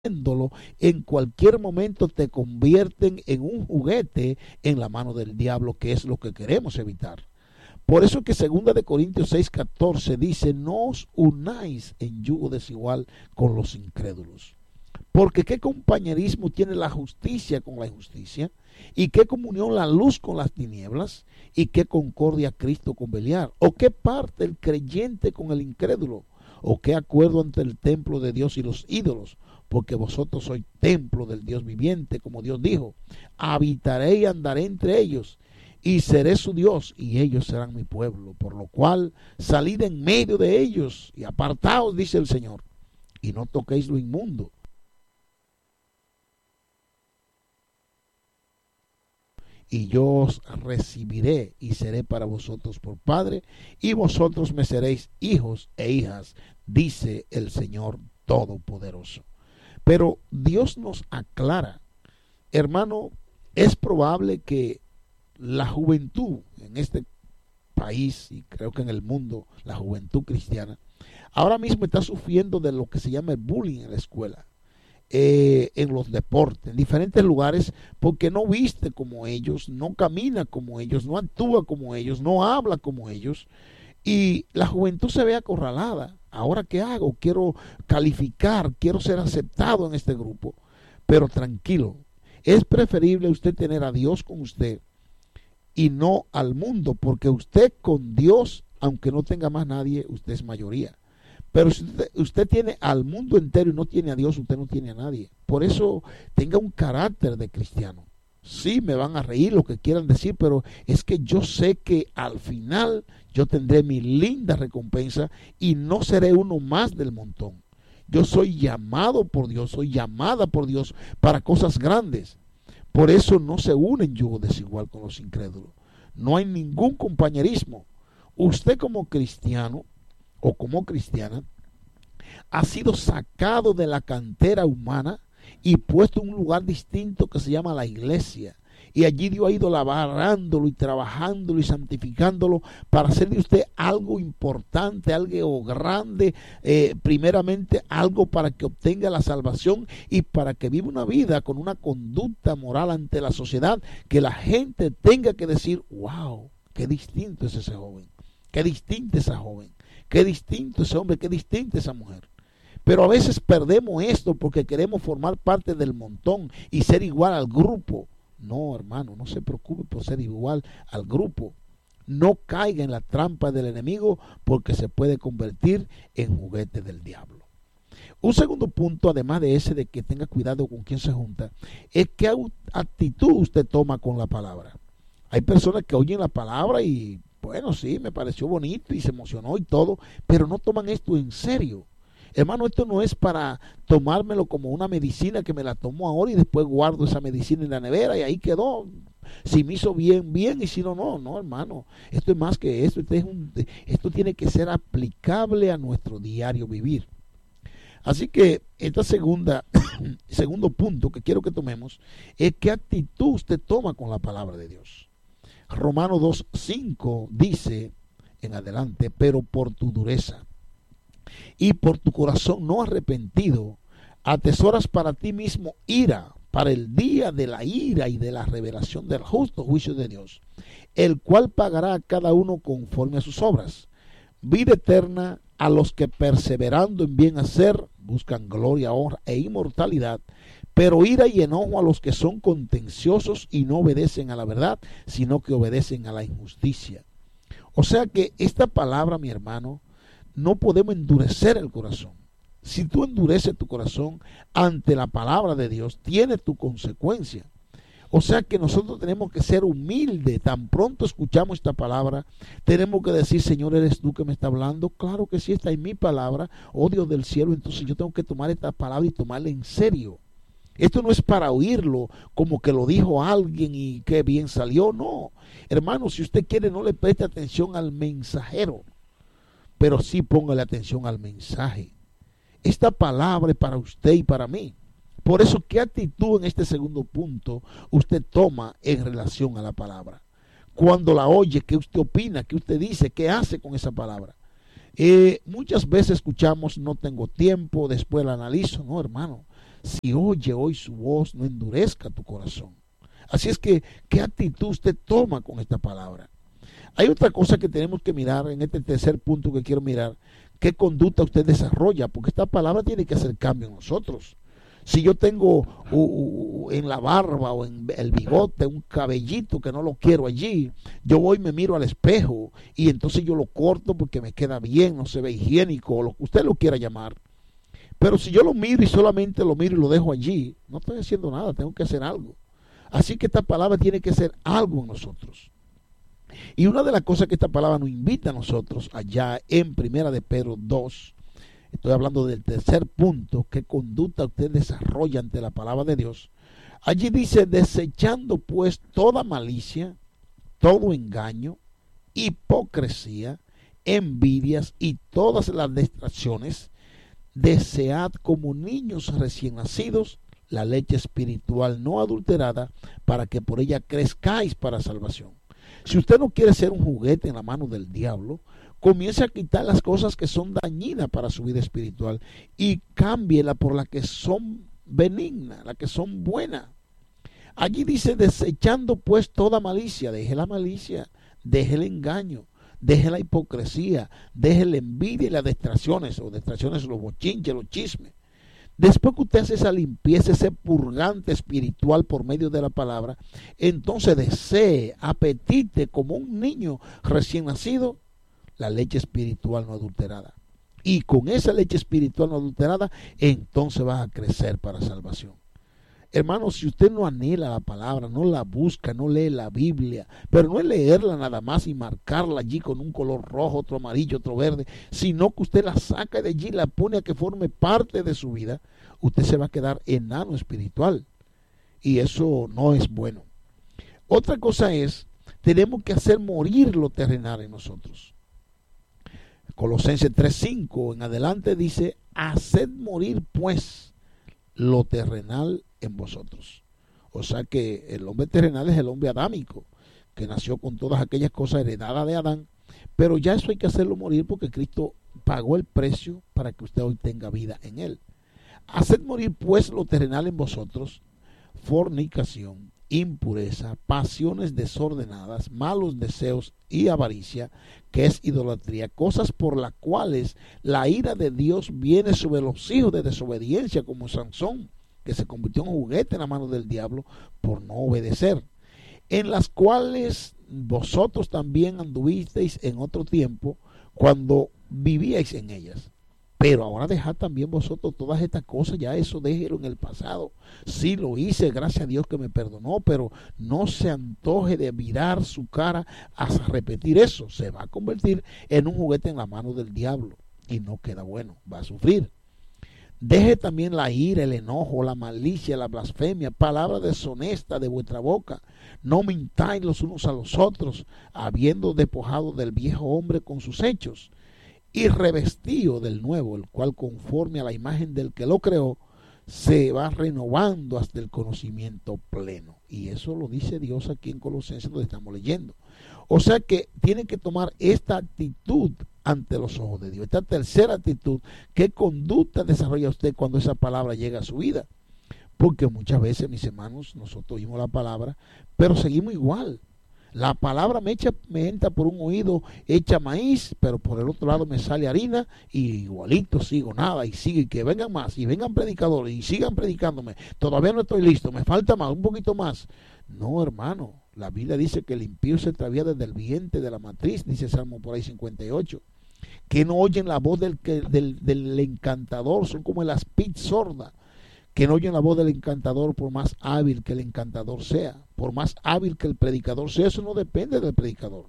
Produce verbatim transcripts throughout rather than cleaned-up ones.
en cualquier momento te convierten en un juguete en la mano del diablo, que es lo que queremos evitar. Por eso que segunda de Corintios seis catorce dice: no os unáis en yugo desigual con los incrédulos. Porque qué compañerismo tiene la justicia con la injusticia, y qué comunión la luz con las tinieblas, y qué concordia Cristo con Beliar, o qué parte el creyente con el incrédulo, o qué acuerdo ante el templo de Dios y los ídolos, porque vosotros sois templo del Dios viviente, como Dios dijo: habitaré y andaré entre ellos, y seré su Dios, y ellos serán mi pueblo. Por lo cual salid en medio de ellos y apartaos, dice el Señor, y no toquéis lo inmundo, y yo os recibiré y seré para vosotros por Padre, y vosotros me seréis hijos e hijas, dice el Señor Todopoderoso. Pero Dios nos aclara, hermano, es probable que la juventud en este país, y creo que en el mundo, la juventud cristiana, ahora mismo está sufriendo de lo que se llama el bullying en la escuela, eh, en los deportes, en diferentes lugares, porque no viste como ellos, no camina como ellos, no actúa como ellos, no habla como ellos, y la juventud se ve acorralada. ¿Ahora qué hago? Quiero calificar, quiero ser aceptado en este grupo. Pero tranquilo, es preferible usted tener a Dios con usted y no al mundo, porque usted con Dios, aunque no tenga más nadie, usted es mayoría. Pero si usted, usted tiene al mundo entero y no tiene a Dios, usted no tiene a nadie. Por eso tenga un carácter de cristiano. Sí, me van a reír lo que quieran decir, pero es que yo sé que al final yo tendré mi linda recompensa y no seré uno más del montón. Yo soy llamado por Dios, soy llamada por Dios para cosas grandes. Por eso no se une en yugo desigual con los incrédulos. No hay ningún compañerismo. Usted como cristiano o como cristiana ha sido sacado de la cantera humana y puesto en un lugar distinto que se llama la iglesia. Y allí Dios ha ido lavándolo y trabajándolo y santificándolo para hacer de usted algo importante, algo grande, eh, primeramente algo para que obtenga la salvación y para que viva una vida con una conducta moral ante la sociedad, que la gente tenga que decir: wow, qué distinto es ese joven, qué distinta esa joven, qué distinto ese hombre, qué distinta esa mujer. Pero a veces perdemos esto porque queremos formar parte del montón y ser igual al grupo. No, hermano, no se preocupe por ser igual al grupo. No caiga en la trampa del enemigo, porque se puede convertir en juguete del diablo. Un segundo punto, además de ese de que tenga cuidado con quién se junta, es qué actitud usted toma con la palabra. Hay personas que oyen la palabra y, bueno, sí, me pareció bonito y se emocionó y todo, pero no toman esto en serio. Hermano, esto no es para tomármelo como una medicina que me la tomo ahora y después guardo esa medicina en la nevera y ahí quedó. Si me hizo bien, bien, y si no, no, no, hermano. Esto es más que esto. Esto, es un, esto tiene que ser aplicable a nuestro diario vivir. Así que esta segunda, segundo punto que quiero que tomemos es qué actitud usted toma con la palabra de Dios. Romanos dos cinco dice en adelante: pero por tu dureza y por tu corazón no arrepentido, atesoras para ti mismo ira, para el día de la ira y de la revelación del justo juicio de Dios, el cual pagará a cada uno conforme a sus obras. Vida eterna a los que, perseverando en bien hacer, buscan gloria, honra e inmortalidad, pero ira y enojo a los que son contenciosos y no obedecen a la verdad, sino que obedecen a la injusticia. O sea que esta palabra, mi hermano, no podemos endurecer el corazón. Si tú endureces tu corazón ante la palabra de Dios, tiene tu consecuencia. O sea que nosotros tenemos que ser humildes. Tan pronto escuchamos esta palabra, tenemos que decir: Señor, ¿eres tú que me está hablando? Claro que sí, esta es mi palabra, oh Dios del cielo. Entonces yo tengo que tomar esta palabra y tomarla en serio. Esto no es para oírlo como que lo dijo alguien y qué bien salió. No, hermano, si usted quiere, no le preste atención al mensajero, pero sí póngale atención al mensaje. Esta palabra es para usted y para mí. Por eso, ¿qué actitud en este segundo punto usted toma en relación a la palabra? Cuando la oye, ¿qué usted opina? ¿Qué usted dice? ¿Qué hace con esa palabra? Eh, muchas veces escuchamos: no tengo tiempo, después la analizo. No, hermano, Si oye hoy su voz, no endurezca tu corazón. Así es que, ¿qué actitud usted toma con esta palabra? Hay otra cosa que tenemos que mirar en este tercer punto que quiero mirar. ¿Qué conducta usted desarrolla? Porque esta palabra tiene que hacer cambio en nosotros. Si yo tengo uh, uh, en la barba o en el bigote un cabellito que no lo quiero allí, yo voy y me miro al espejo y entonces yo lo corto porque me queda bien, no se ve higiénico, o lo que usted lo quiera llamar. Pero si yo lo miro y solamente lo miro y lo dejo allí, no estoy haciendo nada, tengo que hacer algo. Así que esta palabra tiene que hacer algo en nosotros. Y una de las cosas que esta palabra nos invita a nosotros, allá en Primera de Pedro dos, estoy hablando del tercer punto, qué conducta usted desarrolla ante la palabra de Dios. Allí dice, desechando pues toda malicia, todo engaño, hipocresía, envidias y todas las distracciones, desead como niños recién nacidos la leche espiritual no adulterada, para que por ella crezcáis para salvación. Si usted no quiere ser un juguete en la mano del diablo, comience a quitar las cosas que son dañinas para su vida espiritual y cámbiela por las que son benignas, las que son buenas. Allí dice, desechando pues toda malicia, deje la malicia, deje el engaño, deje la hipocresía, deje la envidia y las distracciones, o distracciones, los bochinches, los chismes. Después que usted hace esa limpieza, ese purgante espiritual por medio de la palabra, entonces desee, apetite como un niño recién nacido, la leche espiritual no adulterada. Y con esa leche espiritual no adulterada, entonces vas a crecer para salvación. Hermanos, si usted no anhela la palabra, no la busca, no lee la Biblia, pero no es leerla nada más y marcarla allí con un color rojo, otro amarillo, otro verde, sino que usted la saca de allí, la pone a que forme parte de su vida, usted se va a quedar enano espiritual. Y eso no es bueno. Otra cosa es, tenemos que hacer morir lo terrenal en nosotros. Colosenses tres cinco en adelante dice, haced morir pues lo terrenal en vosotros. O sea que el hombre terrenal es el hombre adámico, que nació con todas aquellas cosas heredadas de Adán, pero ya eso hay que hacerlo morir porque Cristo pagó el precio para que usted hoy tenga vida en él. Haced morir pues lo terrenal en vosotros, fornicación, impureza, pasiones desordenadas, malos deseos y avaricia, que es idolatría, cosas por las cuales la ira de Dios viene sobre los hijos de desobediencia, como Sansón, que se convirtió en juguete en la mano del diablo por no obedecer, en las cuales vosotros también anduvisteis en otro tiempo cuando vivíais en ellas. Pero ahora dejad también vosotros todas estas cosas, ya eso déjelo en el pasado. Sí lo hice, gracias a Dios que me perdonó, pero no se antoje de virar su cara a repetir eso. Se va a convertir en un juguete en la mano del diablo y no queda bueno, va a sufrir. Deje también la ira, el enojo, la malicia, la blasfemia, palabra deshonesta de vuestra boca. No mintáis los unos a los otros, habiendo despojado del viejo hombre con sus hechos, y revestido del nuevo, el cual conforme a la imagen del que lo creó, se va renovando hasta el conocimiento pleno. Y eso lo dice Dios aquí en Colosenses, donde estamos leyendo. O sea que tiene que tomar esta actitud ante los ojos de Dios. Esta tercera actitud, ¿qué conducta desarrolla usted cuando esa palabra llega a su vida? Porque muchas veces, mis hermanos, nosotros oímos la palabra, pero seguimos igual. La palabra me, echa, me entra por un oído, echa maíz, pero por el otro lado me sale harina y igualito sigo nada y sigue, y que vengan más y vengan predicadores y sigan predicándome. Todavía no estoy listo, me falta más, un poquito más. No, hermano, la Biblia dice que el impío se extravía desde el vientre de la matriz, dice Salmo por ahí cincuenta y ocho. Que no oyen la voz del, del, del encantador, son como el aspid sorda. Que no oyen la voz del encantador por más hábil que el encantador sea, por más hábil que el predicador sea, eso no depende del predicador.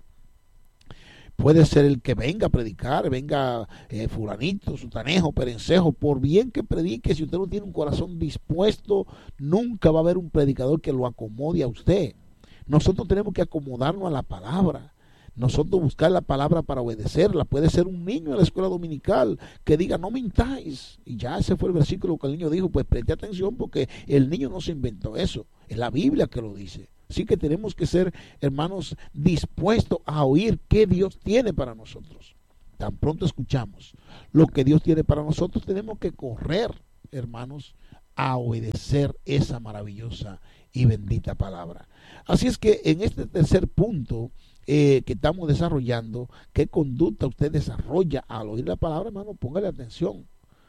Puede ser el que venga a predicar, venga eh, fulanito, sutanejo, perencejo, por bien que predique, si usted no tiene un corazón dispuesto, nunca va a haber un predicador que lo acomode a usted. Nosotros tenemos que acomodarnos a la palabra. Nosotros buscar la palabra para obedecerla. Puede ser un niño en la escuela dominical que diga no mintáis, y ya ese fue el versículo que el niño dijo. Pues preste atención, porque el niño no se inventó eso, es la Biblia que lo dice. Así que tenemos que ser, hermanos, dispuestos a oír qué Dios tiene para nosotros. Tan pronto escuchamos lo que Dios tiene para nosotros, tenemos que correr, hermanos, a obedecer esa maravillosa y bendita palabra. Así es que en este tercer punto eh, que estamos desarrollando, ¿qué conducta usted desarrolla al oír la palabra, hermano? Póngale atención.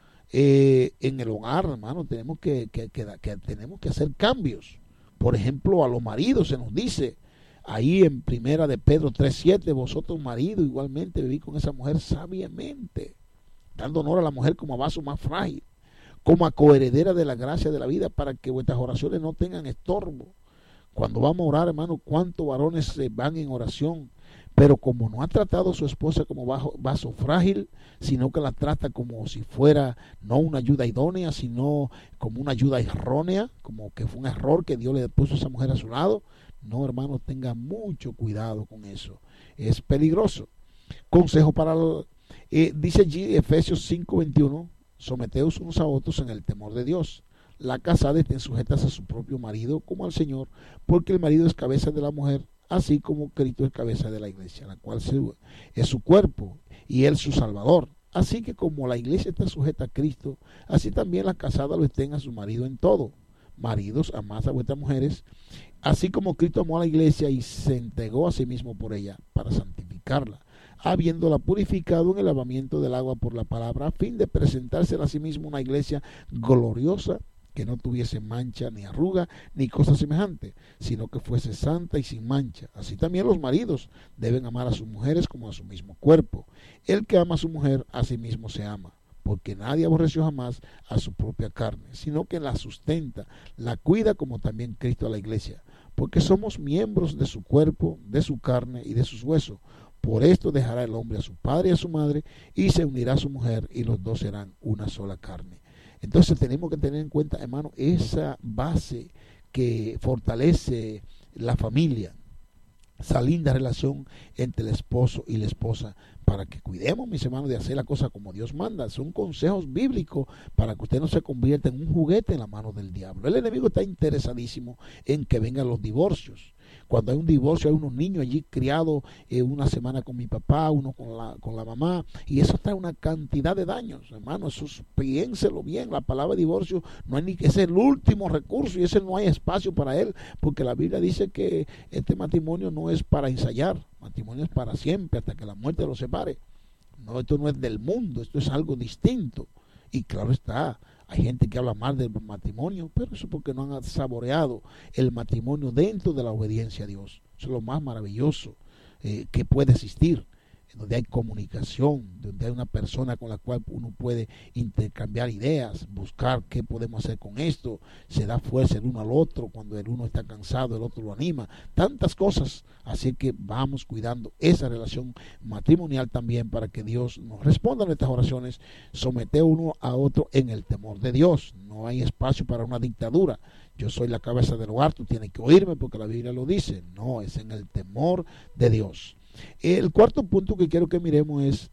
Eh, en el hogar, hermano, tenemos que, que, que, que tenemos que hacer cambios. Por ejemplo, a los maridos se nos dice ahí en primera de Pedro tres siete, vosotros maridos igualmente viví con esa mujer sabiamente, dando honor a la mujer como a vaso más frágil, como a coheredera de la gracia de la vida, para que vuestras oraciones no tengan estorbo. Cuando vamos a orar, hermano, cuántos varones se van en oración, pero como no ha tratado a su esposa como vaso, vaso frágil, sino que la trata como si fuera no una ayuda idónea, sino como una ayuda errónea, como que fue un error que Dios le puso a esa mujer a su lado. No, hermano, tenga mucho cuidado con eso. Es peligroso. Consejo para, eh, dice allí Efesios cinco veintiuno, someteos unos a otros en el temor de Dios. La casada estén sujetas a su propio marido como al Señor, porque el marido es cabeza de la mujer, así como Cristo es cabeza de la iglesia, la cual es su cuerpo y él su salvador. Así que como la iglesia está sujeta a Cristo, así también las casadas lo estén a su marido en todo. Maridos, amad a vuestras mujeres, así como Cristo amó a la iglesia y se entregó a sí mismo por ella, para santificarla, habiéndola purificado en el lavamiento del agua por la palabra, a fin de presentársela a sí mismo una iglesia gloriosa, que no tuviese mancha, ni arruga, ni cosa semejante, sino que fuese santa y sin mancha. Así también los maridos deben amar a sus mujeres como a su mismo cuerpo. El que ama a su mujer, a sí mismo se ama, porque nadie aborreció jamás a su propia carne, sino que la sustenta, la cuida, como también Cristo a la iglesia, porque somos miembros de su cuerpo, de su carne y de sus huesos. Por esto dejará el hombre a su padre y a su madre, y se unirá a su mujer, y los dos serán una sola carne. Entonces tenemos que tener en cuenta, hermano, esa base que fortalece la familia, esa linda relación entre el esposo y la esposa, para que cuidemos, mis hermanos, de hacer la cosa como Dios manda. Son consejos bíblicos para que usted no se convierta en un juguete en la mano del diablo. El enemigo está interesadísimo en que vengan los divorcios. Cuando hay un divorcio, hay unos niños allí criados eh, una semana con mi papá, uno con la, con la mamá, y eso trae una cantidad de daños, hermano. Eso es, piénselo bien, la palabra divorcio no hay ni que ser el último recurso, y ese no hay espacio para él, porque la Biblia dice que este matrimonio no es para ensayar, matrimonio es para siempre, hasta que la muerte los separe. No, esto no es del mundo, esto es algo distinto. Y claro está, hay gente que habla mal del matrimonio, pero eso porque no han saboreado el matrimonio dentro de la obediencia a Dios. Eso es lo más maravilloso eh, que puede existir, donde hay comunicación, donde hay una persona con la cual uno puede intercambiar ideas, buscar qué podemos hacer con esto, se da fuerza el uno al otro, cuando el uno está cansado el otro lo anima, tantas cosas. Así que vamos cuidando esa relación matrimonial también, para que Dios nos responda a nuestras oraciones. Somete uno a otro en el temor de Dios. No hay espacio para una dictadura. Yo soy la cabeza del hogar, tú tienes que oírme porque la Biblia lo dice. No, es en el temor de Dios. El cuarto punto que quiero que miremos es,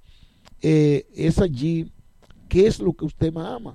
eh, es allí, ¿qué es lo que usted más ama?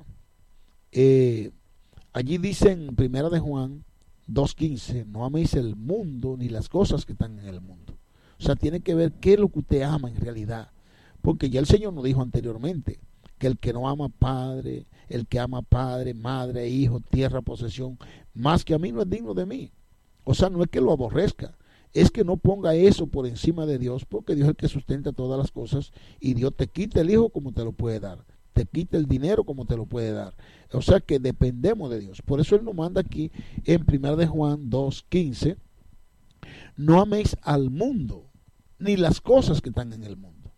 Eh, allí dice en primera de Juan dos quince, no améis el mundo ni las cosas que están en el mundo. O sea, tiene que ver qué es lo que usted ama en realidad, porque ya el Señor nos dijo anteriormente que el que no ama padre, el que ama padre, madre, hijo, tierra, posesión, más que a mí no es digno de mí. O sea, no es que lo aborrezca, es que no ponga eso por encima de Dios, porque Dios es el que sustenta todas las cosas, y Dios te quita el hijo como te lo puede dar, te quita el dinero como te lo puede dar. O sea que dependemos de Dios. Por eso Él nos manda aquí en primera de Juan dos quince, no améis al mundo, ni las cosas que están en el mundo.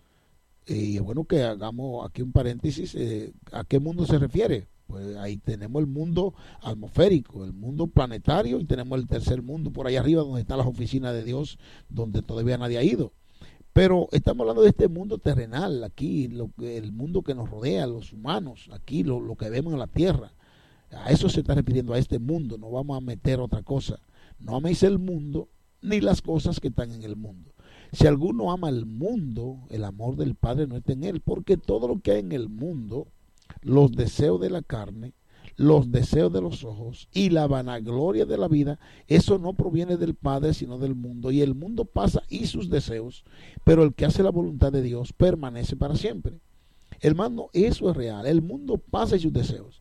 Y es bueno que hagamos aquí un paréntesis, eh, ¿a qué mundo se refiere? Pues ahí tenemos el mundo atmosférico, el mundo planetario, y tenemos el tercer mundo por ahí arriba, donde están las oficinas de Dios, donde todavía nadie ha ido. Pero estamos hablando de este mundo terrenal, aquí, lo, el mundo que nos rodea, los humanos, aquí lo, lo que vemos en la tierra. A eso se está refiriendo, a este mundo. No vamos a meter otra cosa. No améis el mundo ni las cosas que están en el mundo. Si alguno ama el mundo, el amor del Padre no está en él, porque todo lo que hay en el mundo, los deseos de la carne, los deseos de los ojos y la vanagloria de la vida, eso no proviene del Padre sino del mundo, y el mundo pasa y sus deseos, pero el que hace la voluntad de Dios permanece para siempre. Hermano, eso es real. El mundo pasa y sus deseos,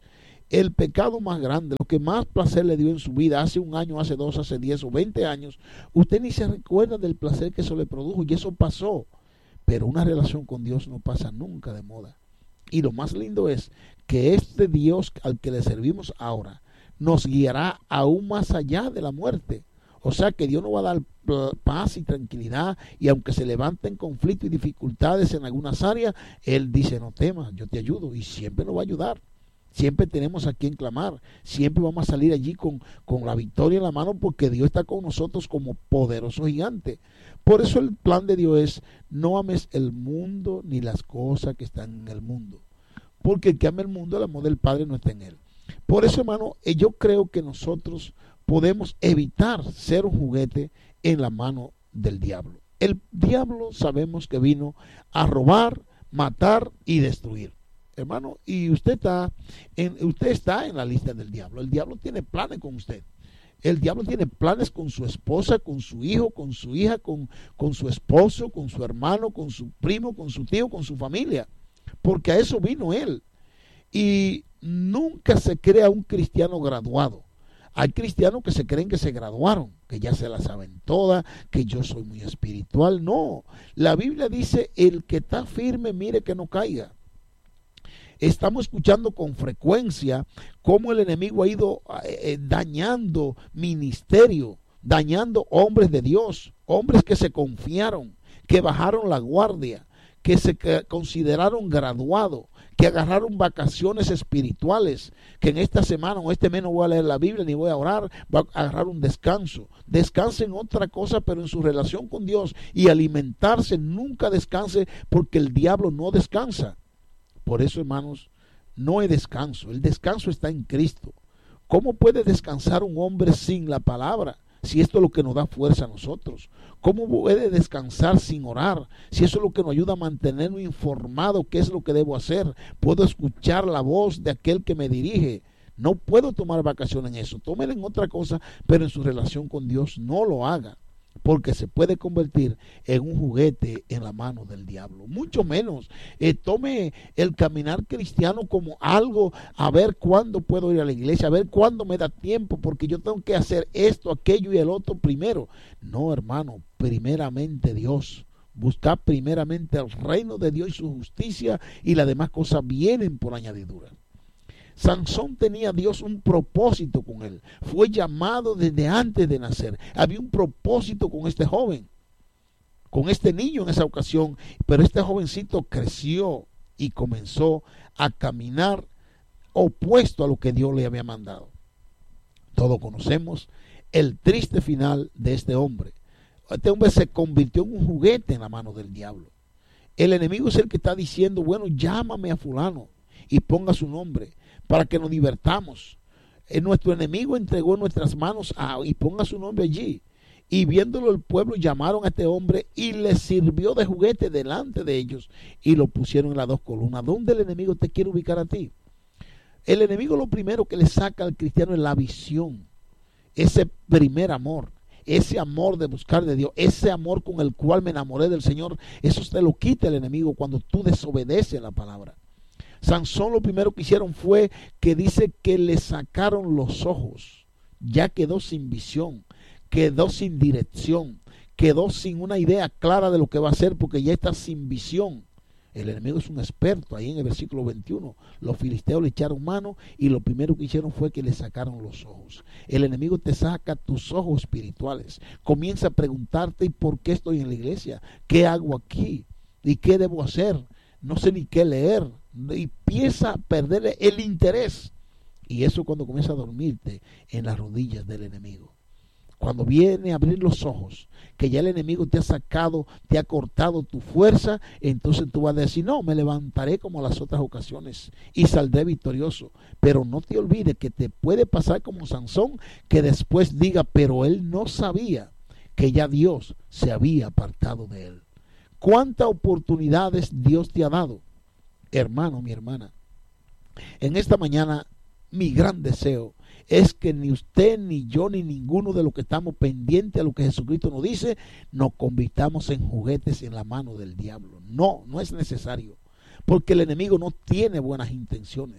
el pecado más grande, lo que más placer le dio en su vida, hace un año, hace dos, hace diez o veinte años, usted ni se recuerda del placer que eso le produjo y eso pasó. Pero una relación con Dios no pasa nunca de moda. Y lo más lindo es que este Dios al que le servimos ahora nos guiará aún más allá de la muerte. O sea que Dios nos va a dar paz y tranquilidad, y aunque se levanten conflictos y dificultades en algunas áreas, Él dice: no temas, yo te ayudo, y siempre nos va a ayudar. Siempre tenemos a quien clamar, siempre vamos a salir allí con, con la victoria en la mano, porque Dios está con nosotros como poderoso gigante. Por eso el plan de Dios es: no ames el mundo ni las cosas que están en el mundo, porque el que ama el mundo, el amor del Padre no está en él. Por eso, hermano, yo creo que nosotros podemos evitar ser un juguete en la mano del diablo. El diablo sabemos que vino a robar, matar y destruir, hermano, y usted está en, usted está en la lista del diablo. El diablo tiene planes con usted. El diablo tiene planes con su esposa, con su hijo, con su hija, con, con su esposo, con su hermano, con su primo, con su tío, con su familia, porque a eso vino él. Y nunca se crea un cristiano graduado. Hay cristianos que se creen que se graduaron, que ya se la saben todas, que yo soy muy espiritual. No, la Biblia dice: el que está firme, mire que no caiga. Estamos escuchando con frecuencia cómo el enemigo ha ido eh, dañando ministerio, dañando hombres de Dios, hombres que se confiaron, que bajaron la guardia, que se consideraron graduados, que agarraron vacaciones espirituales, que en esta semana o este mes no voy a leer la Biblia ni voy a orar, voy a agarrar un descanso. Descansen en otra cosa, pero en su relación con Dios, y alimentarse, nunca descanse, porque el diablo no descansa. Por eso, hermanos, no hay descanso. El descanso está en Cristo. ¿Cómo puede descansar un hombre sin la palabra, si esto es lo que nos da fuerza a nosotros? ¿Cómo puede descansar sin orar, si eso es lo que nos ayuda a mantenernos informados qué es lo que debo hacer? Puedo escuchar la voz de aquel que me dirige. No puedo tomar vacaciones en eso. Tómela en otra cosa, pero en su relación con Dios no lo haga, porque se puede convertir en un juguete en la mano del diablo. Mucho menos eh, tome el caminar cristiano como algo, a ver cuándo puedo ir a la iglesia, a ver cuándo me da tiempo, porque yo tengo que hacer esto, aquello y el otro primero. No, hermano, primeramente Dios. Buscar primeramente el reino de Dios y su justicia, y las demás cosas vienen por añadidura. Sansón tenía a Dios un propósito con él. Fue llamado desde antes de nacer. Había un propósito con este joven, con este niño en esa ocasión. Pero este jovencito creció y comenzó a caminar opuesto a lo que Dios le había mandado. Todos conocemos el triste final de este hombre. Este hombre se convirtió en un juguete en la mano del diablo. El enemigo es el que está diciendo: bueno, llámame a fulano y ponga su nombre, para que nos divertamos. Eh, nuestro enemigo entregó en nuestras manos a, y ponga su nombre allí. Y viéndolo el pueblo, llamaron a este hombre y le sirvió de juguete delante de ellos, y lo pusieron en las dos columnas. ¿Dónde el enemigo te quiere ubicar a ti? El enemigo lo primero que le saca al cristiano es la visión, ese primer amor, ese amor de buscar de Dios, ese amor con el cual me enamoré del Señor. Eso te lo quita el enemigo cuando tú desobedeces la palabra. Sansón lo primero que hicieron fue que dice que le sacaron los ojos. Ya quedó sin visión, quedó sin dirección, quedó sin una idea clara de lo que va a hacer, porque ya está sin visión. El enemigo es un experto. Ahí en el versículo veintiuno, los filisteos le echaron mano y lo primero que hicieron fue que le sacaron los ojos. El enemigo te saca tus ojos espirituales. Comienza a preguntarte: ¿y por qué estoy en la iglesia? ¿Qué hago aquí? ¿Y qué debo hacer? No sé ni qué leer. Y empieza a perder el interés. Y eso cuando comienza a dormirte en las rodillas del enemigo. Cuando viene a abrir los ojos, que ya el enemigo te ha sacado, te ha cortado tu fuerza, entonces tú vas a decir: no, me levantaré como las otras ocasiones y saldré victorioso. Pero no te olvides que te puede pasar como Sansón, que después diga: pero él no sabía que ya Dios se había apartado de él. ¿Cuántas oportunidades Dios te ha dado? Hermano, mi hermana, en esta mañana mi gran deseo es que ni usted, ni yo, ni ninguno de los que estamos pendientes a lo que Jesucristo nos dice, nos convirtamos en juguetes en la mano del diablo. No, no es necesario, porque el enemigo no tiene buenas intenciones.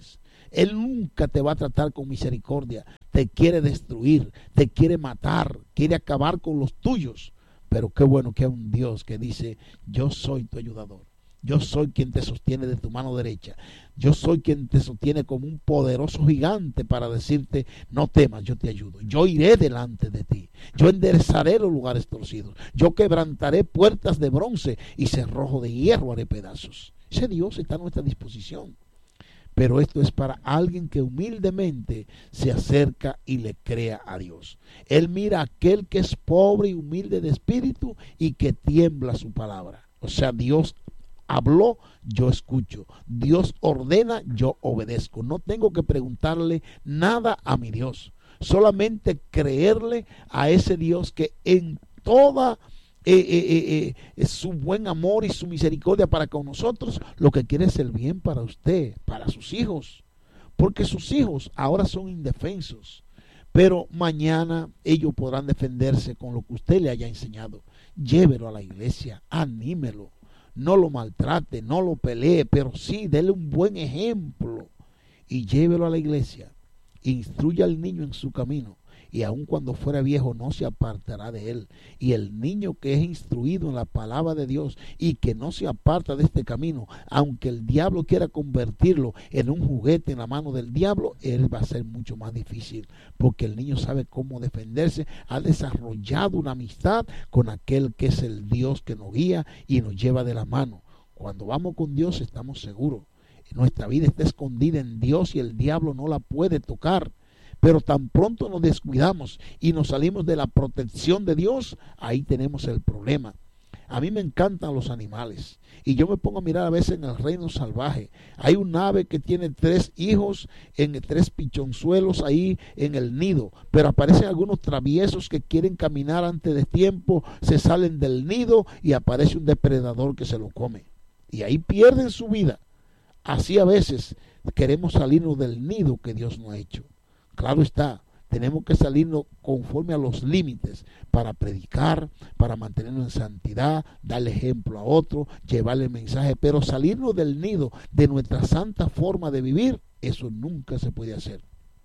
Él nunca te va a tratar con misericordia. Te quiere destruir, te quiere matar, quiere acabar con los tuyos. Pero qué bueno que hay un Dios que dice, yo soy tu ayudador. Yo soy quien te sostiene de tu mano derecha. Yo soy quien te sostiene como un poderoso gigante para decirte, no temas, yo te ayudo. Yo iré delante de ti. Yo enderezaré los lugares torcidos. Yo quebrantaré puertas de bronce y cerrojo de hierro haré pedazos. Ese Dios está a nuestra disposición. Pero esto es para alguien que humildemente se acerca y le crea a Dios. Él mira a aquel que es pobre y humilde de espíritu y que tiembla su palabra. O sea, Dios habló, yo escucho. Dios ordena, yo obedezco. No tengo que preguntarle nada a mi Dios. Solamente creerle a ese Dios que en toda eh, eh, eh, su buen amor y su misericordia para con nosotros, lo que quiere es el bien para usted, para sus hijos. Porque sus hijos ahora son indefensos. Pero mañana ellos podrán defenderse con lo que usted le haya enseñado. Llévelo a la iglesia, anímelo. No lo maltrate, no lo pelee, pero sí, dele un buen ejemplo y llévelo a la iglesia. Instruya al niño en su camino y aun cuando fuera viejo no se apartará de él. Y el niño que es instruido en la palabra de Dios y que no se aparta de este camino, aunque el diablo quiera convertirlo en un juguete en la mano del diablo, él va a ser mucho más difícil, porque el niño sabe cómo defenderse, ha desarrollado una amistad con aquel que es el Dios que nos guía y nos lleva de la mano. Cuando vamos con Dios estamos seguros. Nuestra vida está escondida en Dios y el diablo no la puede tocar. Pero tan pronto nos descuidamos y nos salimos de la protección de Dios, ahí tenemos el problema. A mí me encantan los animales y yo me pongo a mirar a veces en el reino salvaje. Hay un ave que tiene tres hijos en tres pichonzuelos ahí en el nido, pero aparecen algunos traviesos que quieren caminar antes de tiempo, se salen del nido y aparece un depredador que se lo come. Y ahí pierden su vida. Así a veces queremos salirnos del nido que Dios nos ha hecho. Claro está, tenemos que salirnos conforme a los límites para predicar, para mantenernos en santidad, darle ejemplo a otro, llevarle el mensaje, pero salirnos del nido de nuestra santa forma de vivir, eso nunca se puede hacer.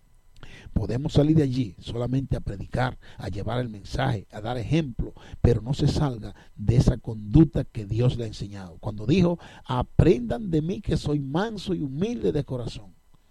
Podemos salir de allí solamente a predicar, a llevar el mensaje, a dar ejemplo, pero no se salga de esa conducta que Dios le ha enseñado. Cuando dijo, aprendan de mí que soy manso y humilde de corazón.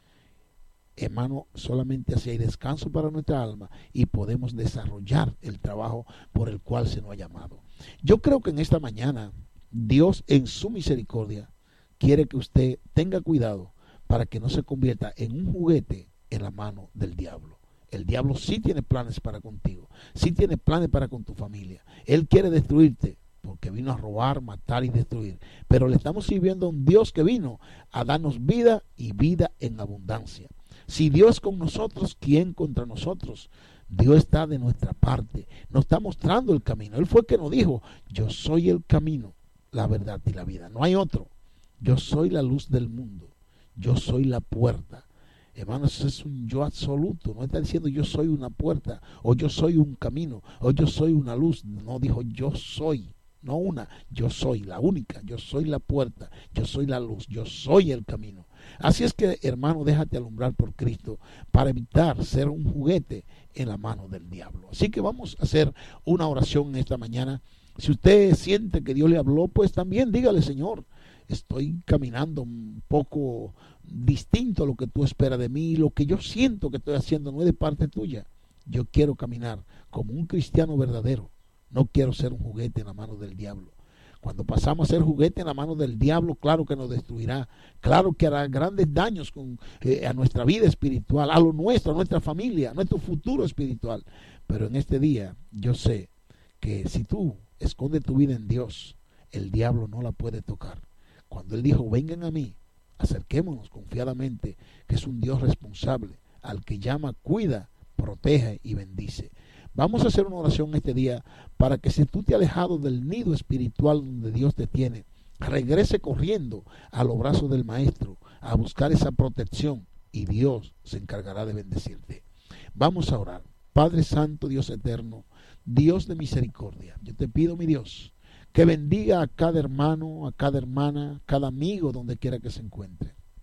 Hermano, solamente así hay descanso para nuestra alma y podemos desarrollar el trabajo por el cual se nos ha llamado. Yo creo que en esta mañana Dios en su misericordia quiere que usted tenga cuidado para que no se convierta en un juguete en la mano del diablo. El diablo sí tiene planes para contigo, sí tiene planes para con tu familia. Él quiere destruirte porque vino a robar, matar y destruir. Pero le estamos sirviendo a un Dios que vino a darnos vida y vida en abundancia. Si Dios con nosotros, ¿quién contra nosotros? Dios está de nuestra parte, nos está mostrando el camino. Él fue el que nos dijo, yo soy el camino, la verdad y la vida. No hay otro. Yo soy la luz del mundo. Yo soy la puerta. Hermanos, eso es un yo absoluto. No está diciendo yo soy una puerta, o yo soy un camino, o yo soy una luz. No, dijo yo soy. No una, yo soy la única, yo soy la puerta, yo soy la luz, yo soy el camino. Así es que, hermano, déjate alumbrar por Cristo para evitar ser un juguete en la mano del diablo. Así que vamos a hacer una oración en esta mañana. Si usted siente que Dios le habló, pues también dígale, Señor, estoy caminando un poco distinto a lo que tú esperas de mí, lo que yo siento que estoy haciendo no es de parte tuya. Yo quiero caminar como un cristiano verdadero. No quiero ser un juguete en la mano del diablo. Cuando pasamos a ser juguete en la mano del diablo, claro que nos destruirá. Claro que hará grandes daños con, eh, a nuestra vida espiritual, a lo nuestro, a nuestra familia, a nuestro futuro espiritual. Pero en este día yo sé que si tú escondes tu vida en Dios, el diablo no la puede tocar. Cuando Él dijo, vengan a mí, acerquémonos confiadamente, que es un Dios responsable, al que llama, cuida, protege y bendice. Vamos a hacer una oración este día para que si tú te has alejado del nido espiritual donde Dios te tiene, regrese corriendo a los brazos del Maestro a buscar esa protección y Dios se encargará de bendecirte. Vamos a orar. Padre Santo, Dios eterno, Dios de misericordia, yo te pido, mi Dios, que bendiga a cada hermano, a cada hermana, a cada amigo donde quiera que se encuentre.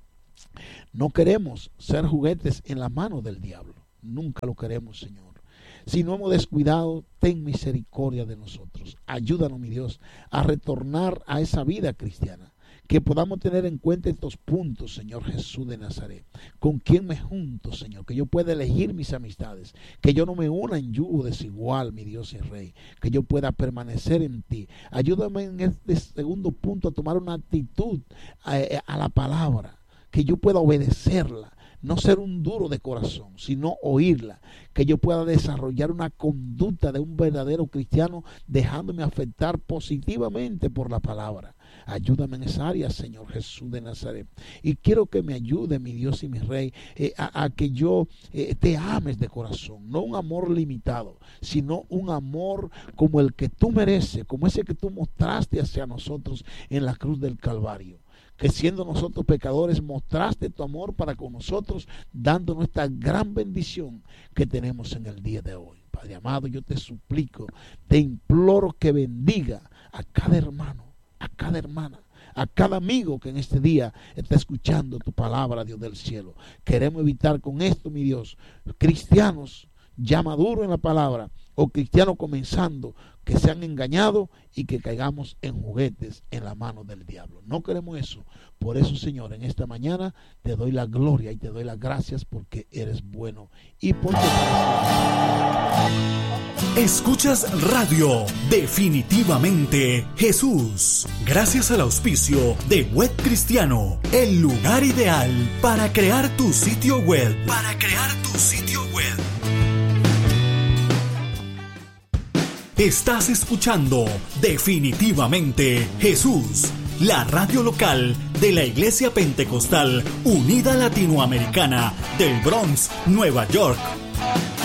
No queremos ser juguetes en la mano del diablo. Nunca lo queremos, Señor. Si no hemos descuidado, ten misericordia de nosotros. Ayúdanos, mi Dios, a retornar a esa vida cristiana. Que podamos tener en cuenta estos puntos, Señor Jesús de Nazaret. ¿Con quién me junto, Señor? Que yo pueda elegir mis amistades. Que yo no me una en yugo desigual, mi Dios y Rey. Que yo pueda permanecer en ti. Ayúdame en este segundo punto a tomar una actitud a, a la palabra. Que yo pueda obedecerla. No ser un duro de corazón, sino oírla. Que yo pueda desarrollar una conducta de un verdadero cristiano, dejándome afectar positivamente por la palabra. Ayúdame en esa área, Señor Jesús de Nazaret. Y quiero que me ayude, mi Dios y mi Rey, eh, a, a que yo eh, te ames de corazón. No un amor limitado, sino un amor como el que tú mereces, como ese que tú mostraste hacia nosotros en la cruz del Calvario. Que siendo nosotros pecadores mostraste tu amor para con nosotros, dándonos esta gran bendición que tenemos en el día de hoy. Padre amado, yo te suplico, te imploro que bendiga a cada hermano, a cada hermana, a cada amigo que en este día está escuchando tu palabra, Dios del cielo. Queremos evitar con esto, mi Dios, cristianos ya maduros en la palabra o cristianos comenzando, que sean engañados y que caigamos en juguetes en la mano del diablo. No queremos eso. Por eso, Señor, en esta mañana te doy la gloria y te doy las gracias porque eres bueno y porque Escuchas Radio Definitivamente Jesús. Gracias al auspicio de Web Cristiano, el lugar ideal para crear tu sitio web. Para crear tu sitio web. Estás escuchando Definitivamente Jesús, la radio local de la Iglesia Pentecostal Unida Latinoamericana del Bronx, Nueva York.